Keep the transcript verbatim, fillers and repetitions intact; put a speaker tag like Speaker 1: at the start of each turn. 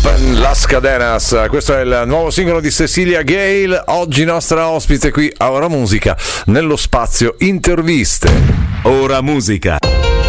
Speaker 1: Rompen las cadenas. Questo è il nuovo singolo di Cecilia Gale, oggi nostra ospite qui a Ora Musica nello spazio interviste.
Speaker 2: Ora Musica.